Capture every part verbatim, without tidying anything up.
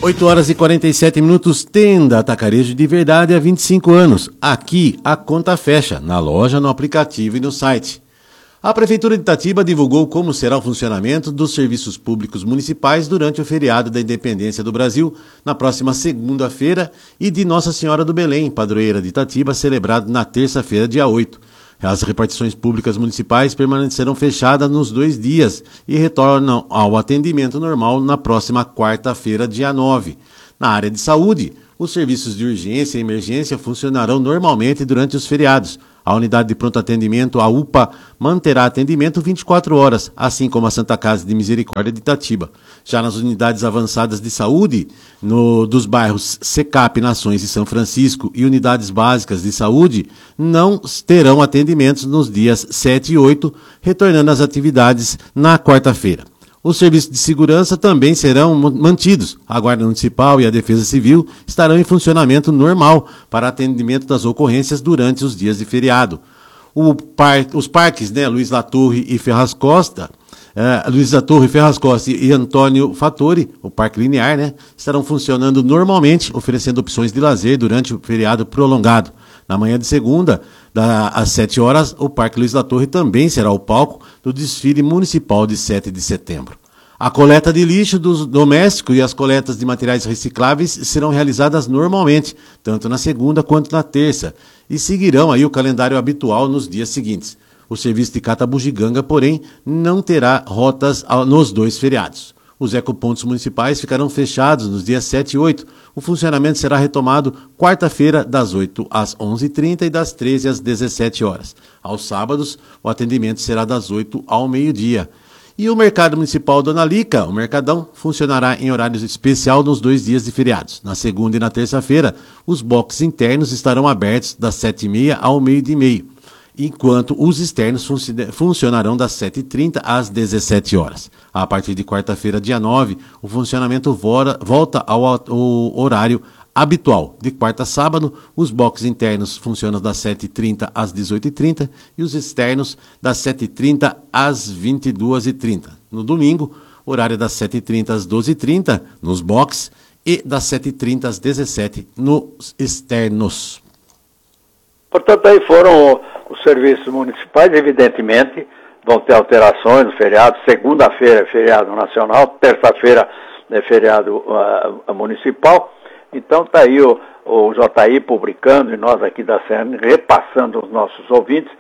oito horas e quarenta e sete minutos, Tenda Atacarejo de Verdade há vinte e cinco anos. Aqui a conta fecha, na loja, no aplicativo e no site. A Prefeitura de Itatiba divulgou como será o funcionamento dos serviços públicos municipais durante o feriado da Independência do Brasil, na próxima segunda-feira, e de Nossa Senhora do Belém, padroeira de Itatiba, celebrado na terça-feira, dia oito. As repartições públicas municipais permanecerão fechadas nos dois dias e retornam ao atendimento normal na próxima quarta-feira, dia nove. Na área de saúde, os serviços de urgência e emergência funcionarão normalmente durante os feriados. A unidade de pronto atendimento, a U P A, manterá atendimento vinte e quatro horas, assim como a Santa Casa de Misericórdia de Itatiba. Já nas unidades avançadas de saúde, no, dos bairros Secap, Nações e São Francisco e unidades básicas de saúde, não terão atendimentos nos dias sete e oito, retornando às atividades na quarta-feira. Os serviços de segurança também serão mantidos. A Guarda Municipal e a Defesa Civil estarão em funcionamento normal para atendimento das ocorrências durante os dias de feriado. O par, os parques, né, Luiz Latorre e Ferraz Costa, eh, Luiz Latorre, Ferraz Costa e Antônio Fattori, o Parque Linear, né, estarão funcionando normalmente, oferecendo opções de lazer durante o feriado prolongado. Na manhã de segunda, da, às sete horas, o Parque Luiz Latorre também será o palco do desfile municipal de sete de setembro. A coleta de lixo dos domésticos e as coletas de materiais recicláveis serão realizadas normalmente, tanto na segunda quanto na terça, e seguirão aí o calendário habitual nos dias seguintes. O serviço de cata bugiganga, porém, não terá rotas nos dois feriados. Os ecopontos municipais ficarão fechados nos dias sete e oito. O funcionamento será retomado quarta-feira, das oito às onze e trinta e das treze às dezessete horas. Aos sábados, o atendimento será das oito ao meio-dia. E o Mercado Municipal Dona Lica, o Mercadão, funcionará em horário especial nos dois dias de feriados. Na segunda e na terça-feira, os boxes internos estarão abertos das sete e meia ao meio-dia e meio, enquanto os externos funcionarão das sete e trinta às dezessete horas. A partir de quarta-feira, dia nove, o funcionamento volta ao horário habitual. De quarta a sábado, os boxes internos funcionam das sete e trinta às dezoito e trinta e os externos das sete e trinta às vinte e duas e trinta. No domingo, horário das sete e trinta às doze e trinta nos boxes e das sete e trinta às dezessete nos externos. Portanto, aí foram os serviços municipais, evidentemente, vão ter alterações no feriado. Segunda-feira é feriado nacional, terça-feira é feriado uh, municipal. Então está aí o, o J I publicando e nós aqui da C E N repassando aos nossos ouvintes.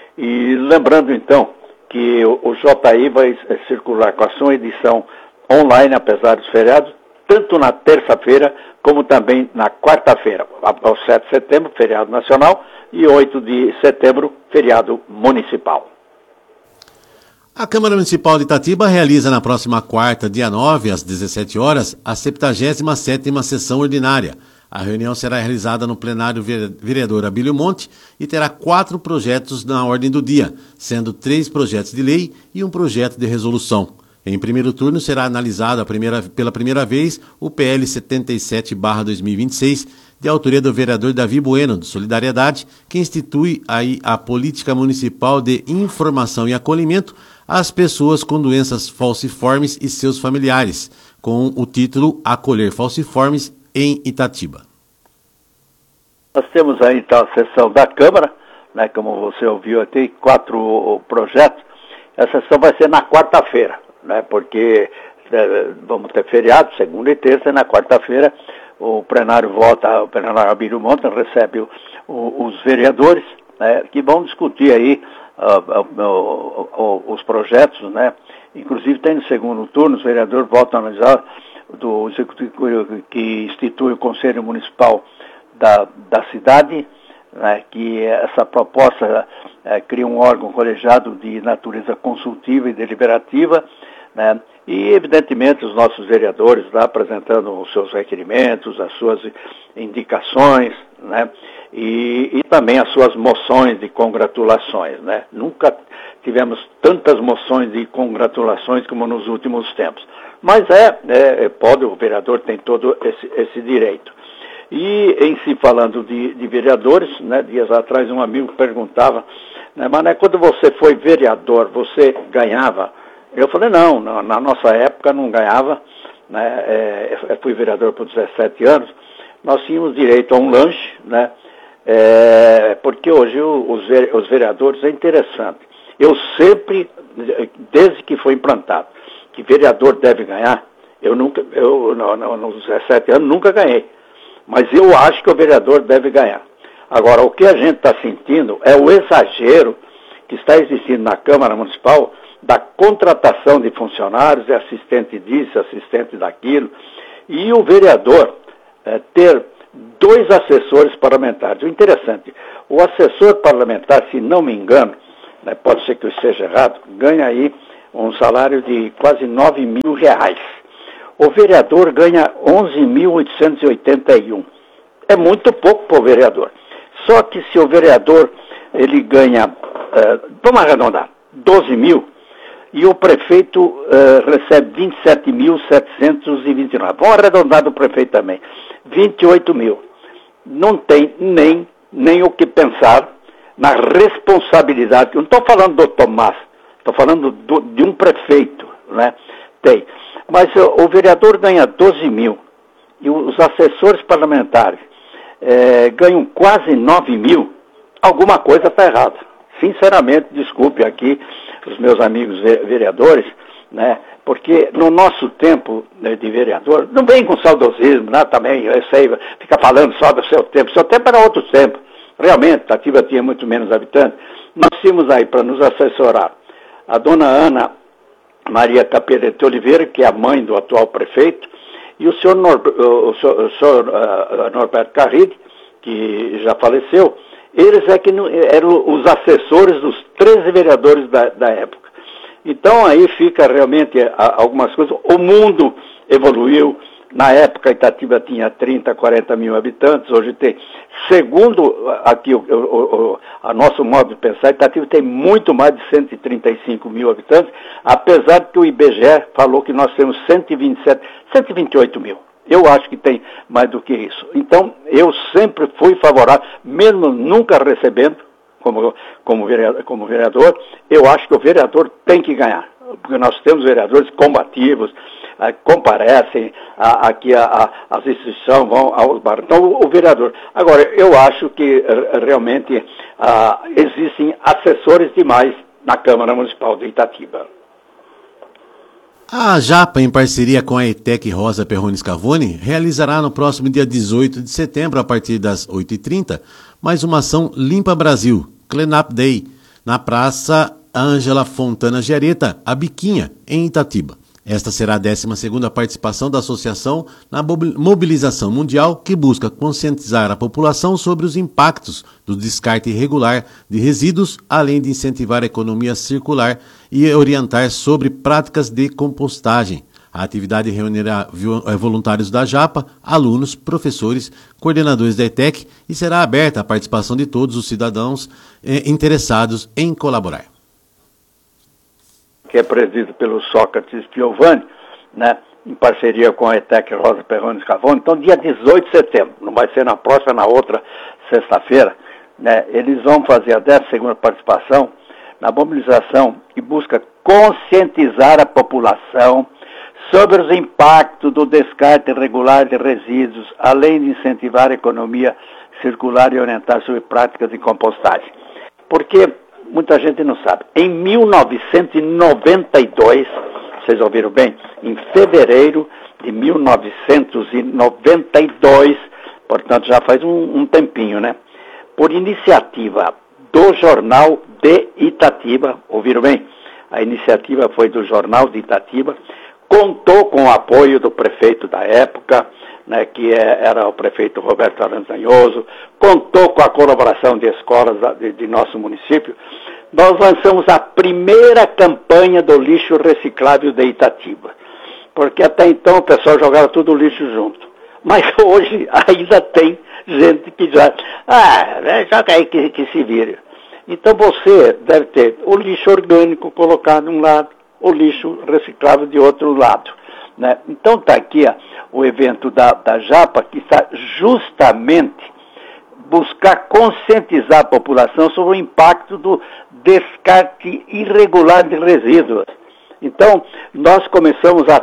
E lembrando então que o, o J I vai circular com a sua edição online, apesar dos feriados, tanto na terça-feira como também na quarta-feira, ao sete de setembro, feriado nacional, e oito de setembro, feriado municipal. A Câmara Municipal de Itatiba realiza na próxima quarta, dia nove, às dezessete horas, a septagésima sétima sessão ordinária. A reunião será realizada no plenário vereador Abílio Monte e terá quatro projetos na ordem do dia, sendo três projetos de lei e um projeto de resolução. Em primeiro turno será analisado a primeira, pela primeira vez o P L setenta e sete barra dois mil e vinte e seis, de autoria do vereador Davi Bueno, do Solidariedade, que institui aí a Política Municipal de Informação e Acolhimento às pessoas com doenças falciformes e seus familiares, com o título Acolher Falciformes em Itatiba. Nós temos aí então a sessão da Câmara, né, como você ouviu, tem quatro projetos. A sessão vai ser na quarta-feira, né, porque é, vamos ter feriado, segunda e terça, e na quarta-feira o plenário vota, o plenário Abílio Monte recebe o, o, os vereadores, né, que vão discutir aí uh, uh, uh, uh, os projetos, né, inclusive tem no segundo turno, os vereadores voltam a analisar do executivo que institui o Conselho Municipal da, da cidade, né, que essa proposta é, cria um órgão colegiado de natureza consultiva e deliberativa, né, e evidentemente os nossos vereadores lá apresentando os seus requerimentos, as suas indicações, né, e, e também as suas moções de congratulações, né. Nunca tivemos tantas moções de congratulações como nos últimos tempos. Mas é, é pode, o vereador tem todo esse, esse direito. E em si falando de, de vereadores, né, dias atrás um amigo perguntava, né, mas né, quando você foi vereador, você ganhava? Eu falei, não, na, na nossa época não ganhava, né, é, eu fui vereador por dezessete anos, nós tínhamos direito a um lanche, né, é, porque hoje os, os vereadores é interessante. Eu sempre, desde que foi implantado, que vereador deve ganhar, eu nunca, eu no, no, nos dezessete anos nunca ganhei, mas eu acho que o vereador deve ganhar. Agora, o que a gente está sentindo é o exagero que está existindo na Câmara Municipal da contratação de funcionários, de assistente disso, assistente daquilo, e o vereador é, ter dois assessores parlamentares. O interessante, o assessor parlamentar, se não me engano, né, pode ser que eu esteja errado, ganha aí um salário de quase nove mil reais. O vereador ganha onze mil oitocentos e oitenta e um. É muito pouco para o vereador. Só que se o vereador ele ganha, uh, vamos arredondar, doze mil, e o prefeito uh, recebe vinte e sete mil setecentos e vinte e nove. Vamos arredondar do prefeito também, vinte e oito mil. Não tem nem, nem o que pensar na responsabilidade. Eu não estou falando do Tomás, estou falando do, de um prefeito, né? Tem. Mas uh, o vereador ganha doze mil, e os assessores parlamentares uh, ganham quase nove mil. Alguma coisa está errada. Sinceramente, desculpe aqui os meus amigos vereadores, né, porque no nosso tempo, né, de vereador, não vem com saudosismo, né, também, eu sei, fica falando só do seu tempo, seu tempo era outro tempo, realmente, Itatiba tinha muito menos habitantes, nós tínhamos aí para nos assessorar a dona Ana Maria Capelete Oliveira, que é a mãe do atual prefeito, e o senhor, Nor, o senhor, o senhor uh, Norberto Carride, que já faleceu. Eles é que não, eram os assessores dos treze vereadores da, da época. Então aí fica realmente a, algumas coisas. O mundo evoluiu. Na época Itatiba tinha trinta, quarenta mil habitantes. Hoje tem, segundo aqui o, o, o a nosso modo de pensar, Itatiba tem muito mais de cento e trinta e cinco mil habitantes, apesar que o I B G E falou que nós temos cento e vinte e sete, cento e vinte e oito mil. Eu acho que tem mais do que isso. Então, eu sempre fui favorável, mesmo nunca recebendo como, como, vereador, como vereador, eu acho que o vereador tem que ganhar. Porque nós temos vereadores combativos, ah, comparecem ah, aqui a, a, as instituições, vão aos bares. Então, o, o vereador. Agora, eu acho que realmente ah, existem assessores demais na Câmara Municipal de Itatiba. A Japa, em parceria com a ETEC Rosa Perrone Scavone, realizará no próximo dia dezoito de setembro, a partir das oito e trinta, mais uma ação Limpa Brasil, Clean Up Day, na Praça Ângela Fontana Giareta, a Biquinha, em Itatiba. Esta será a décima segunda participação da associação na mobilização mundial que busca conscientizar a população sobre os impactos do descarte irregular de resíduos, além de incentivar a economia circular e orientar sobre práticas de compostagem. A atividade reunirá voluntários da Japa, alunos, professores, coordenadores da ETEC e será aberta à participação de todos os cidadãos eh, interessados em colaborar. Que é presidido pelo Sócrates Piovani, né, em parceria com a ETEC Rosa Perrone Scavone. Então, dia dezoito de setembro, não vai ser na próxima, na outra sexta-feira, né, eles vão fazer a décima segunda participação na mobilização que busca conscientizar a população sobre os impactos do descarte irregular de resíduos, além de incentivar a economia circular e orientar sobre práticas de compostagem. Porque muita gente não sabe. Em mil novecentos e noventa e dois, vocês ouviram bem? Em fevereiro de mil novecentos e noventa e dois, portanto já faz um, um tempinho, né? Por iniciativa do Jornal de Itatiba, ouviram bem? A iniciativa foi do Jornal de Itatiba, contou com o apoio do prefeito da época, né, que é, era o prefeito Roberto Aranzanhoso, contou com a colaboração de escolas de, de nosso município. Nós lançamos a primeira campanha do lixo reciclável de Itatiba, porque até então o pessoal jogava tudo o lixo junto. Mas hoje ainda tem gente que já, ah, joga aí que, que se vire. Então você deve ter o lixo orgânico colocado de um lado, o lixo reciclável de outro lado. Né? Então está aqui ó, o evento da, da Japa, que está justamente buscar conscientizar a população sobre o impacto do descarte irregular de resíduos. Então, nós começamos a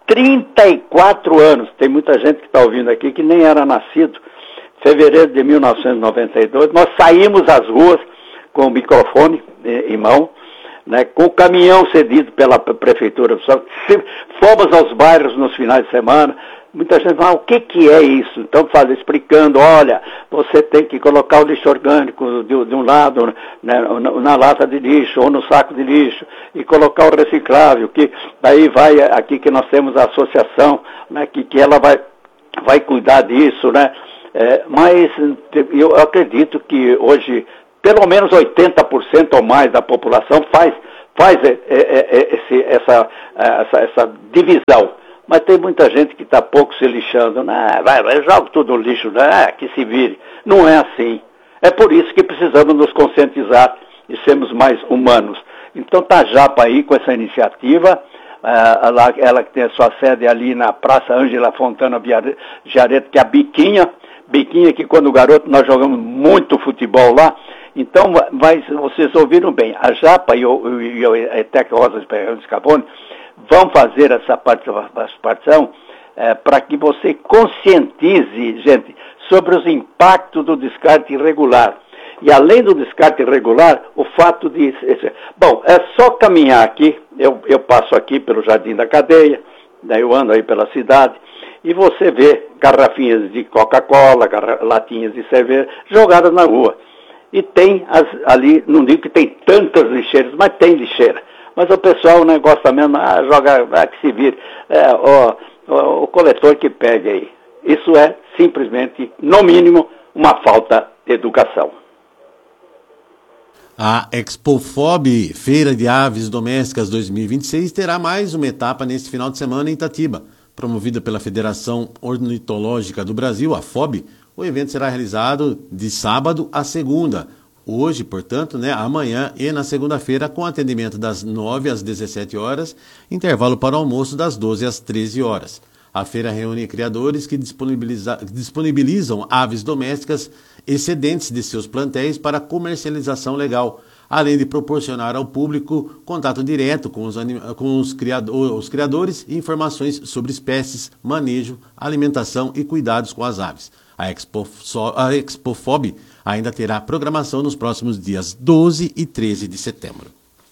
trinta e quatro anos. Tem muita gente que está ouvindo aqui que nem era nascido. Fevereiro de mil novecentos e noventa e dois, nós saímos às ruas com o microfone em mão, né, com o caminhão cedido pela prefeitura. Fomos aos bairros nos finais de semana. Muita gente fala, o que, que é isso? Então, faz, explicando, olha, você tem que colocar o lixo orgânico de, de um lado, né, na, na lata de lixo ou no saco de lixo, e colocar o reciclável, que daí vai aqui que nós temos a associação, né, que, que ela vai, vai cuidar disso, né? É, mas eu acredito que hoje, pelo menos oitenta por cento ou mais da população faz, faz é, é, esse, essa, essa, essa divisão. Mas tem muita gente que está pouco se lixando. Né? Vai, vai, joga tudo no lixo, né? Que se vire. Não é assim. É por isso que precisamos nos conscientizar e sermos mais humanos. Então está a Japa aí com essa iniciativa. Uh, ela, ela que tem a sua sede ali na Praça Ângela Fontana Giareto, que é a Biquinha. Biquinha que quando garoto nós jogamos muito futebol lá. Então, vai, vocês ouviram bem, a Japa e, o, e a ETEC Rosa de Scavone vão fazer essa participação é, para que você conscientize, gente, sobre os impactos do descarte irregular. E além do descarte irregular, o fato de... Bom, é só caminhar aqui, eu, eu passo aqui pelo Jardim da Cadeia, daí eu ando aí pela cidade, e você vê garrafinhas de Coca-Cola, latinhas de cerveja jogadas na rua. E tem as, ali, não digo que tem tantas lixeiras, mas tem lixeira. Mas o pessoal não gosta mesmo, ah, joga, ah, que se vire, é, ó, ó, o coletor que pegue aí. Isso é simplesmente, no mínimo, uma falta de educação. A Expofob, Feira de Aves Domésticas dois mil e vinte e seis, terá mais uma etapa neste final de semana em Itatiba. Promovida pela Federação Ornitológica do Brasil, a F O B, o evento será realizado de sábado a segunda. Hoje, portanto, né, amanhã e na segunda-feira, com atendimento das nove às dezessete horas, intervalo para o almoço das doze às treze horas. A feira reúne criadores que disponibiliza, disponibilizam aves domésticas excedentes de seus plantéis para comercialização legal, além de proporcionar ao público contato direto com os, anim, com os, criador, os criadores e informações sobre espécies, manejo, alimentação e cuidados com as aves. A, Expo, a Expofob ainda terá programação nos próximos dias doze e treze de setembro.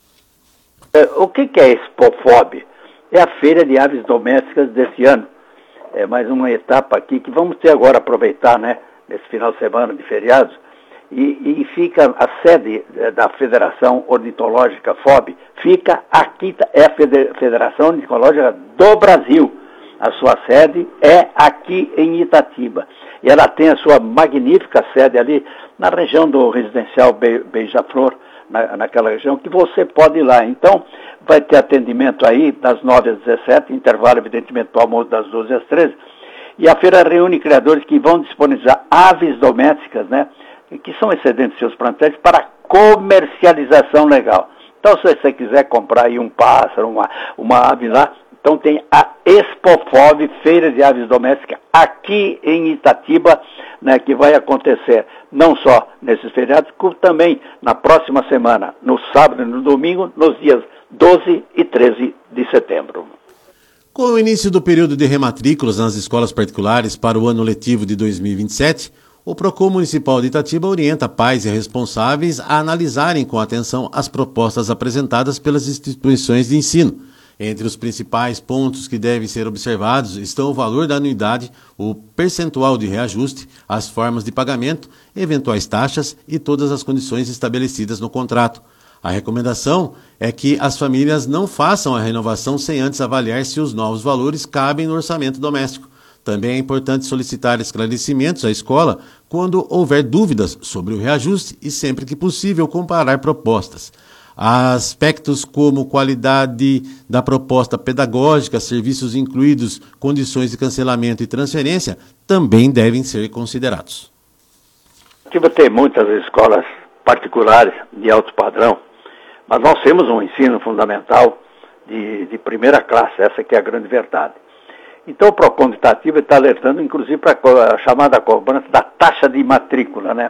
O que é a Expofob? É a Feira de Aves Domésticas desse ano. É mais uma etapa aqui que vamos ter agora, aproveitar, né, nesse final de semana de feriados. E, e fica a sede da Federação Ornitológica F O B, fica aqui, é a Federação Ornitológica do Brasil. A sua sede é aqui em Itatiba. E ela tem a sua magnífica sede ali na região do residencial Be- Beija-Flor, na, naquela região, que você pode ir lá. Então, vai ter atendimento aí das nove às dezessete, intervalo, evidentemente, para o almoço das doze às treze. E a feira reúne criadores que vão disponibilizar aves domésticas, né, que são excedentes de seus plantéis, para comercialização legal. Então, se você quiser comprar aí um pássaro, uma, uma ave lá, então tem a Expofob, Feira de Aves Domésticas, aqui em Itatiba, né, que vai acontecer não só nesses feriados, como também na próxima semana, no sábado e no domingo, nos dias doze e treze de setembro. Com o início do período de rematrículas nas escolas particulares para o ano letivo de dois mil e vinte e sete, o PROCON Municipal de Itatiba orienta pais e responsáveis a analisarem com atenção as propostas apresentadas pelas instituições de ensino. Entre os principais pontos que devem ser observados estão o valor da anuidade, o percentual de reajuste, as formas de pagamento, eventuais taxas e todas as condições estabelecidas no contrato. A recomendação é que as famílias não façam a renovação sem antes avaliar se os novos valores cabem no orçamento doméstico. Também é importante solicitar esclarecimentos à escola quando houver dúvidas sobre o reajuste e, sempre que possível, comparar propostas. Aspectos como qualidade da proposta pedagógica, serviços incluídos, condições de cancelamento e transferência também devem ser considerados. Aqui tem muitas escolas particulares de alto padrão, mas nós temos um ensino fundamental de, de primeira classe, essa que é a grande verdade. Então o PROCON de Itatiba está alertando, inclusive, para a chamada cobrança da taxa de matrícula, né?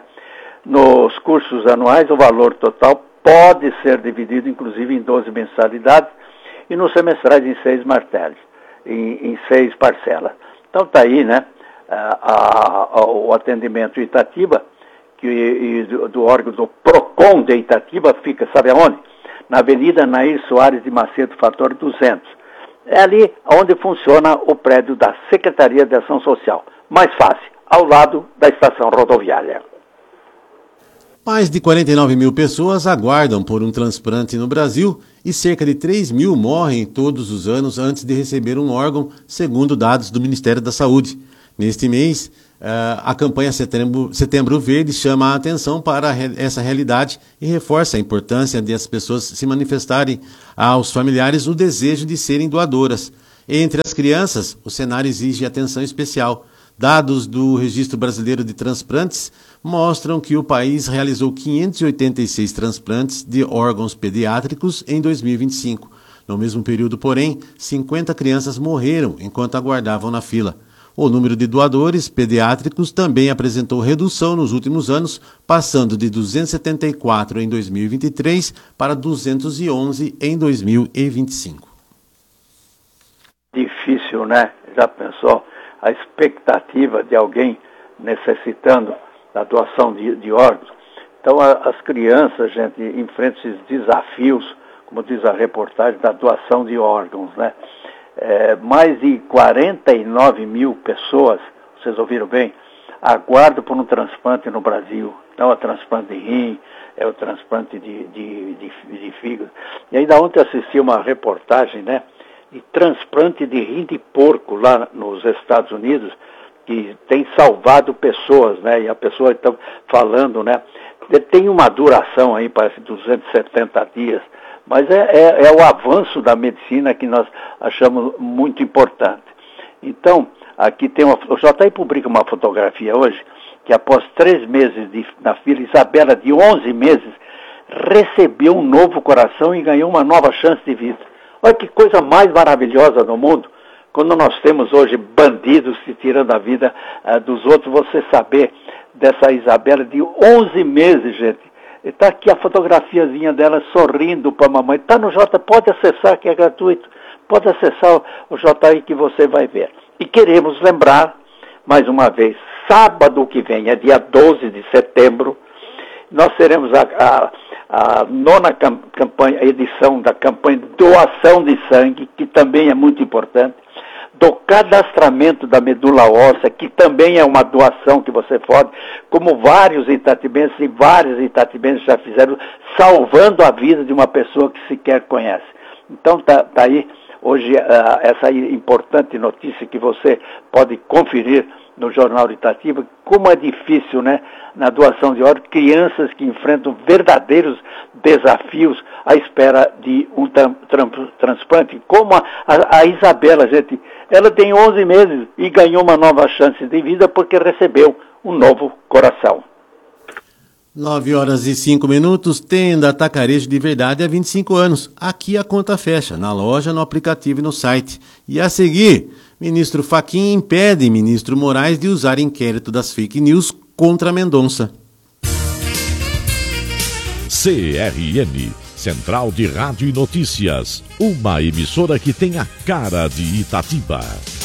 Nos cursos anuais, o valor total pode ser dividido, inclusive, em doze mensalidades e nos semestrais em seis martelos. em, em seis parcelas. Então está aí, né, a, a, o atendimento Itatiba, que e do, do órgão do PROCON de Itatiba fica, sabe aonde? Na Avenida Nair Soares de Macedo, fator duzentos. É ali onde funciona o prédio da Secretaria de Ação Social. Mais fácil, ao lado da estação rodoviária. Mais de quarenta e nove mil pessoas aguardam por um transplante no Brasil e cerca de três mil morrem todos os anos antes de receber um órgão, segundo dados do Ministério da Saúde. Neste mês, a campanha Setembro, Setembro Verde chama a atenção para essa realidade e reforça a importância de as pessoas se manifestarem aos familiares o desejo de serem doadoras. Entre as crianças, o cenário exige atenção especial. Dados do Registro Brasileiro de Transplantes mostram que o país realizou quinhentos e oitenta e seis transplantes de órgãos pediátricos em dois mil e vinte e cinco. No mesmo período, porém, cinquenta crianças morreram enquanto aguardavam na fila. O número de doadores pediátricos também apresentou redução nos últimos anos, passando de duzentos e setenta e quatro em dois mil e vinte e três para duzentos e onze em dois mil e vinte e cinco. Difícil, né? Já pensou a expectativa de alguém necessitando da doação de, de órgãos? Então, a, as crianças, gente, enfrentam esses desafios, como diz a reportagem, da doação de órgãos, né? É, mais de quarenta e nove mil pessoas, vocês ouviram bem, aguardam por um transplante no Brasil. Não é o transplante de rim, é o transplante de, de, de, de fígado. E ainda ontem assisti uma reportagem, né, de transplante de rim de porco lá nos Estados Unidos, que tem salvado pessoas, né, e a pessoa está falando, né, tem uma duração aí, parece duzentos e setenta dias, mas é, é, é o avanço da medicina que nós achamos muito importante. Então, aqui tem uma... O J I publica uma fotografia hoje, que após três meses de, na fila, Isabela, de onze meses, recebeu um novo coração e ganhou uma nova chance de vida. Olha que coisa mais maravilhosa no mundo, quando nós temos hoje bandidos se tirando a vida uh, dos outros, você saber dessa Isabela de onze meses, gente. Está aqui a fotografiazinha dela sorrindo para a mamãe. Está no J, pode acessar que é gratuito. Pode acessar o J I que você vai ver. E queremos lembrar, mais uma vez, sábado que vem, é dia doze de setembro, nós teremos a, a, a nona campanha, edição da campanha Doação de Sangue, que também é muito importante, do cadastramento da medula óssea, que também é uma doação que você pode, como vários itatibenses e vários itatibenses já fizeram, salvando a vida de uma pessoa que sequer conhece. Então tá, tá aí hoje uh, essa importante notícia que você pode conferir no Jornal Itatiba, como é difícil, né, na doação de órgãos, crianças que enfrentam verdadeiros desafios à espera de um tra tra transplante, como a, a, a Isabela, gente, ela tem onze meses e ganhou uma nova chance de vida porque recebeu um novo coração. nove horas e cinco minutos, tenda Atacarejo de Verdade há vinte e cinco anos. Aqui a conta fecha, na loja, no aplicativo e no site. E a seguir, ministro Fachin impede ministro Moraes de usar inquérito das fake news contra Mendonça. C R N, Central de Rádio e Notícias, uma emissora que tem a cara de Itatiba.